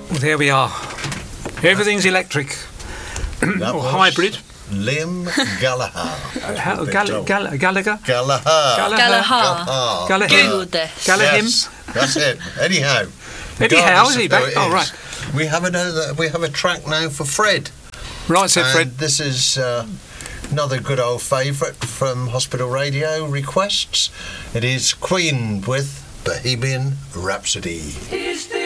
Well, there we are. Everything's electric. Or hybrid. Liam Gallagher. Gallagher? Gallagher. Google this. Gallagher. Yes, that's it. Anyhow, Is he back? Oh, right. We have a track now for Fred. Right, said Fred. And this is another good old favourite from Hospital Radio requests. It is Queen with Bohemian Rhapsody.